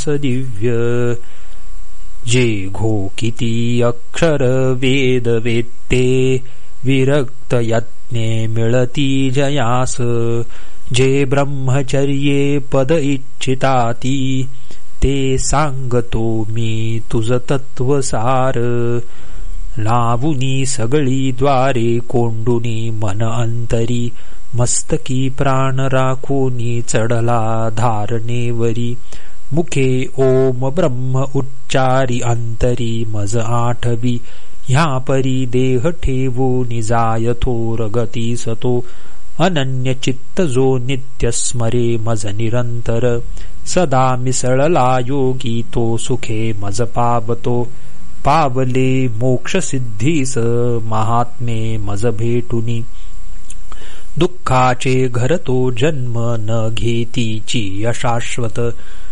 दिव्य जे घोकिती अक्षर वेद वेत्ते विरक्त यत्ने मिळती जयास जे ब्रह्मचर्ये पद इच्छिताती ते सांगतो मी तुझ तत्वसार लावुनी सगळी द्वारे कोंडुनी मन अंतरी मस्तकी प्राण राखुनी चढला धारणेवरी मुखे ओम ब्रह्म उच्चारी अंतरी मज आठवी ह्या परी देह ठेवूनी जाय थोर गती सतो अनन्य चित्त जो नित्य स्मरे मज निरंतर सदा मिसळला योगी तो सुखे मज पावतो पावले मोक्ष सिद्धीस महात्मे मज भेटुनी दुःखाचे घर तो जन्म न घेतीची अशाश्वत